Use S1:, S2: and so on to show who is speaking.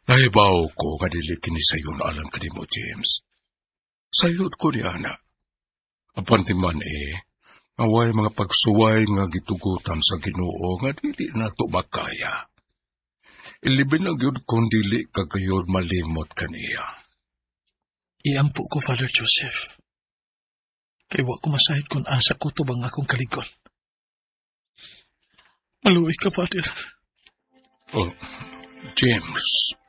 S1: Nahibaw ko kadili kini sayo na alam ka mo, James. Sayod ko ni Ana. Apan timan away mga pagsuway nga gitugutan sa Ginoo nga dili nato makaya. Ilibin na gyud kung dili kagayod malimot kaniya.
S2: Iampo ko, Father Joseph. Kay wa ko masahid kung asa ko tubang akong kaligon. Maluwi ka, Father.
S1: Oh, James.